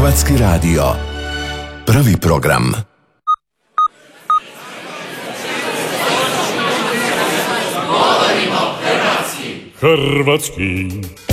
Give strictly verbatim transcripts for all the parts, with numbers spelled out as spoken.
Hrvatski radio. Prvi program. Hrvatski.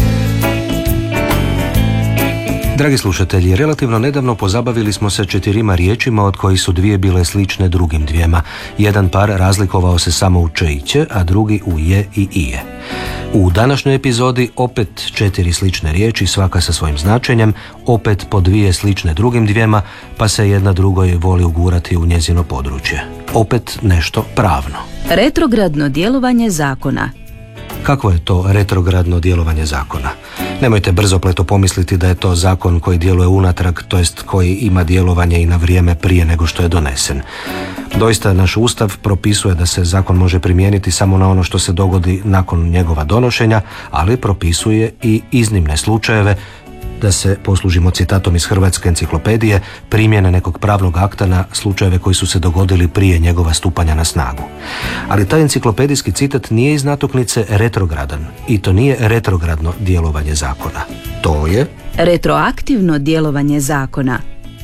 Dragi slušatelji, relativno nedavno pozabavili smo se četirima riječima od kojih su dvije bile slične drugim dvijema. Jedan par razlikovao se samo u č i ć, a drugi u je i ije. U današnjoj epizodi opet četiri slične riječi, svaka sa svojim značenjem, opet po dvije slične drugim dvijema, pa se jedna drugoj voli ugurati u njezino područje. Opet nešto pravno. Retrogradno djelovanje zakona. Kakvo je to retrogradno djelovanje zakona? Nemojte brzopleto pomisliti da je to zakon koji djeluje unatrag, to jest koji ima djelovanje i na vrijeme prije nego što je donesen. Doista, naš Ustav propisuje da se zakon može primijeniti samo na ono što se dogodi nakon njegova donošenja, ali propisuje i iznimne slučajeve, da se poslužimo citatom iz Hrvatske enciklopedije, primjene nekog pravnog akta na slučajeve koji su se dogodili prije njegova stupanja na snagu. Ali taj enciklopedijski citat nije iz natuknice retrogradan i to nije retrogradno djelovanje zakona. To je retroaktivno djelovanje zakona.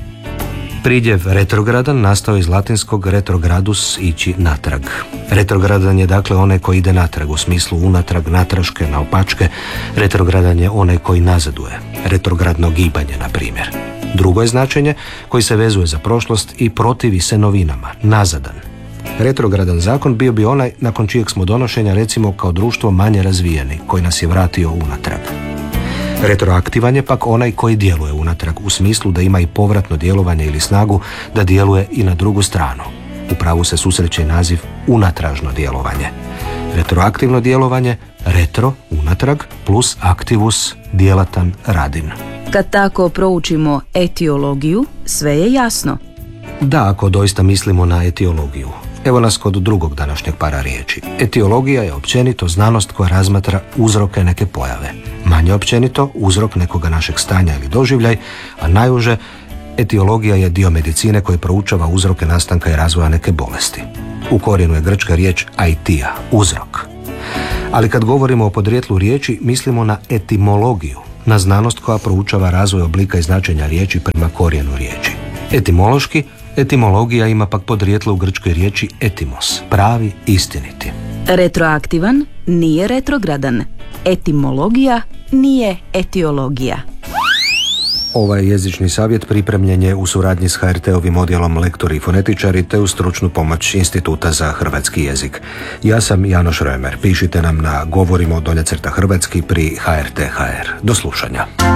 Pridjev retrogradan nastao iz latinskog retrogradus, ići natrag. Retrogradan je dakle onaj koji ide natrag, u smislu unatrag, natraške, naopačke. Retrogradan je onaj koji nazaduje. Retrogradno gibanje, na primjer. Drugo je značenje koji se vezuje za prošlost i protivi se novinama, nazadan. Retrogradan zakon bio bi onaj nakon čijeg smo donošenja, recimo, kao društvo manje razvijeni, koji nas je vratio unatrag. Retroaktivan je pak onaj koji djeluje unatrag, u smislu da ima i povratno djelovanje ili snagu da djeluje i na drugu stranu. U pravu se susreće naziv unatražno djelovanje. Retroaktivno djelovanje, retro, unatrag, plus aktivus, djelatan, radin. Kad tako proučimo etiologiju, sve je jasno. Da, ako doista mislimo na etiologiju. Evo nas kod drugog današnjeg para riječi. Etiologija je općenito znanost koja razmatra uzroke neke pojave. Manje općenito uzrok nekoga našeg stanja ili doživljaj, a najuže etiologija je dio medicine koji proučava uzroke nastanka i razvoja neke bolesti. U korijenu je grčka riječ aitija, uzrok. Ali kad govorimo o podrijetlu riječi, mislimo na etimologiju, na znanost koja proučava razvoj oblika i značenja riječi prema korijenu riječi. Etimološki, etimologija ima pak podrijetlo u grčkoj riječi etimos, pravi, istiniti. Retroaktivan nije retrogradan. Etimologija nije etiologija. Ovaj jezični savjet pripremljen je u suradnji s ha er te-ovim odjelom Lektori i fonetičari te u stručnu pomoć Instituta za hrvatski jezik. Ja sam Janoš Römer. Pišite nam na govorimo donja crta hrvatski pri ha er te tačka ha er. Do slušanja.